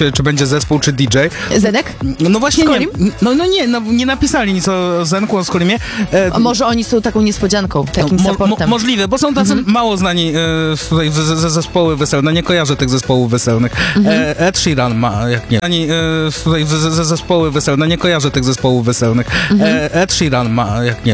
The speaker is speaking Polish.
czy będzie zespół, czy DJ. Zenek? No właśnie Skolim? nie napisali nic o Zenku, o Skolimie. A może oni są taką niespodzianką, takim supportem? Możliwe, bo są tacy mało znani tutaj zespoły weselne. Nie kojarzę tych zespołów weselnych. Ed Sheeran ma, jak nie. Tutaj zespoły weselne. Nie kojarzę tych zespołów weselnych. Ed Sheeran ma, jak nie.